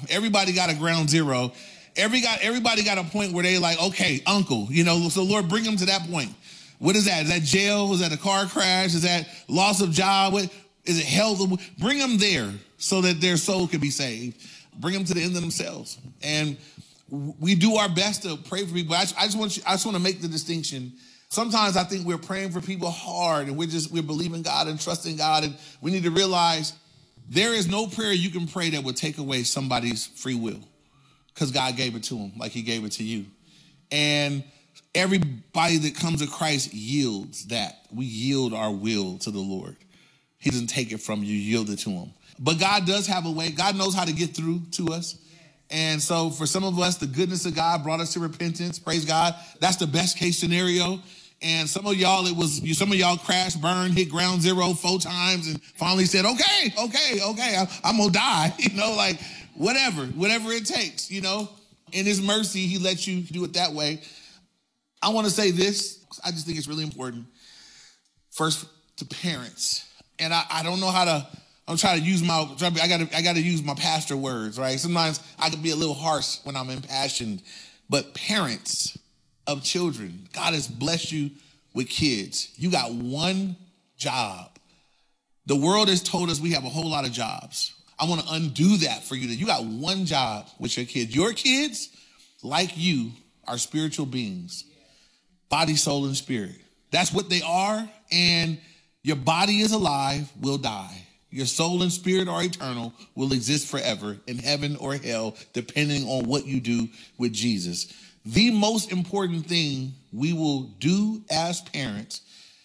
Everybody got a ground zero. Everybody got a point where they like, okay, uncle, so Lord, bring them to that point. What is that? Is that jail? Is that a car crash? Is that loss of job? Is it health? Bring them there so that their soul can be saved. Bring them to the end of themselves. And we do our best to pray for people. I just want to make the distinction. Sometimes I think we're praying for people hard and we're believing God and trusting God. And we need to realize there is no prayer you can pray that would take away somebody's free will because God gave it to them like he gave it to you. And everybody that comes to Christ yields that. We yield our will to the Lord. He doesn't take it from you, yield it to him. But God does have a way. God knows how to get through to us. And so for some of us, the goodness of God brought us to repentance. Praise God. That's the best case scenario. And some of y'all, crashed, burned, hit ground zero 4 times and finally said, okay, I'm going to die. Whatever it takes, In his mercy, he lets you do it that way. I want to say this. I just think it's really important. First, to parents. And I don't know how to, I'm trying to use I got to use my pastor words, right? Sometimes I can be a little harsh when I'm impassioned. But parents of children, God has blessed you with kids. You got one job. The world has told us we have a whole lot of jobs. I want to undo that for you. You got one job with your kids. Your kids, like you, are spiritual beings. Body, soul, and spirit. That's what they are. And your body is alive, will die. Your soul and spirit are eternal, will exist forever in heaven or hell, depending on what you do with Jesus. The most important thing we will do as parents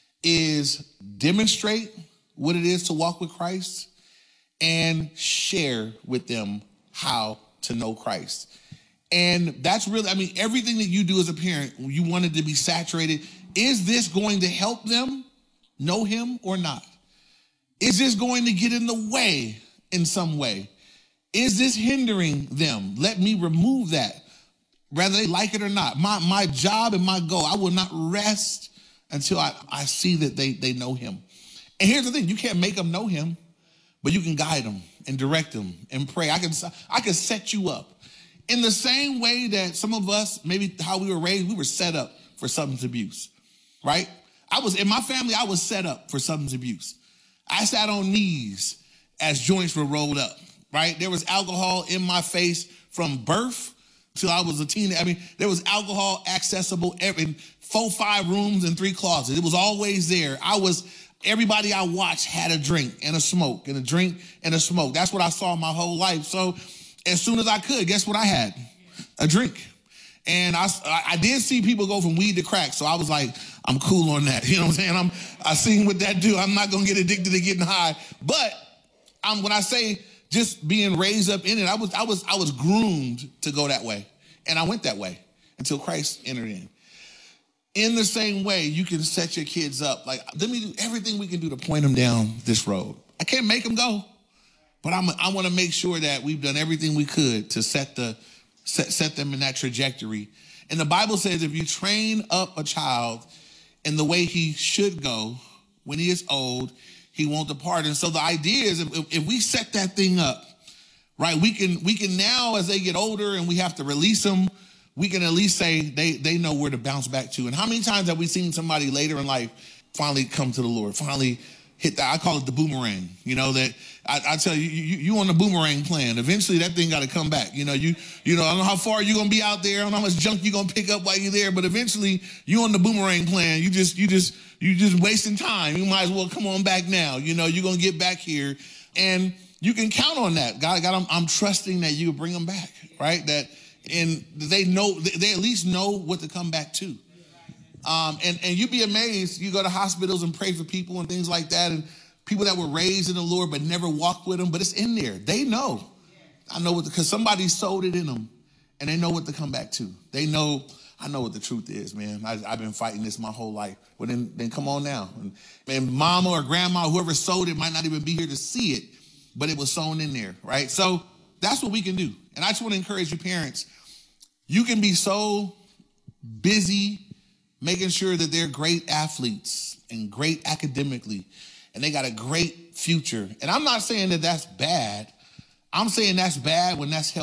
is demonstrate what it is to walk with Christ and share with them how to know Christ. And that's really, everything that you do as a parent, you want it to be saturated. Is this going to help them know him or not? Is this going to get in the way in some way? Is this hindering them? Let me remove that, whether they like it or not. My job and my goal, I will not rest until I see that they know him. And here's the thing, you can't make them know him, but you can guide them and direct them and pray. I can set you up. In the same way that some of us, maybe how we were raised, we were set up for substance abuse, right? In my family, I was set up for substance abuse. I sat on knees as joints were rolled up, right? There was alcohol in my face from birth till I was a teenager. There was alcohol accessible in 4-5 rooms and 3 closets. It was always there. Everybody I watched had a drink and a smoke and a drink and a smoke. That's what I saw my whole life. So as soon as I could, guess what I had? A drink. And I did see people go from weed to crack. So I was like, I'm cool on that. You know what I'm saying? I seen what that do. I'm not going to get addicted to getting high. But when I say just being raised up in it, I was groomed to go that way. And I went that way until Christ entered in. In the same way, you can set your kids up. Like, let me do everything we can do to point them down this road. I can't make them go, but I want to make sure that we've done everything we could to set them in that trajectory. And the Bible says if you train up a child in the way he should go, when he is old, he won't depart. And so the idea is if we set that thing up, right, we can now, as they get older and we have to release them, we can at least say they know where to bounce back to. And how many times have we seen somebody later in life finally come to the Lord, finally hit that? I call it the boomerang, that I tell you on the boomerang plan. Eventually that thing got to come back. I don't know how far you're going to be out there. I don't know how much junk you're going to pick up while you're there, but eventually you on the boomerang plan. You just wasting time. You might as well come on back now. You're going to get back here and you can count on that. God, I'm trusting that you bring them back, right? And they at least know what to come back to. And you'd be amazed. You go to hospitals and pray for people and things like that, and people that were raised in the Lord but never walked with him, but it's in there. They know. I know because somebody sowed it in them, and they know what to come back to. They know. I know what the truth is, man. I've been fighting this my whole life. Well, then come on now. And mama or grandma, whoever sowed it, might not even be here to see it, but it was sown in there, right? So that's what we can do. And I just want to encourage you parents, you can be so busy making sure that they're great athletes and great academically, and they got a great future. And I'm not saying that that's bad. I'm saying that's bad when that's